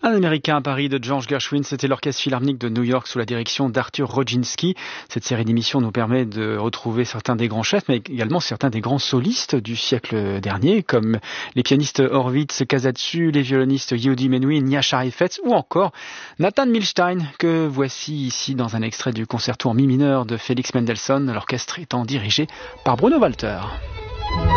Un Américain à Paris de George Gershwin, c'était l'Orchestre Philharmonique de New York sous la direction d'Arthur Rodzinski. Cette série d'émissions nous permet de retrouver certains des grands chefs, mais également certains des grands solistes du siècle dernier, comme les pianistes Horwitz Kazatsu, les violonistes Yehudi Menuhin, Nyasha Heifetz ou encore Nathan Milstein, que voici ici dans un extrait du concerto en mi mineur de Félix Mendelssohn, l'orchestre étant dirigé par Bruno Walter.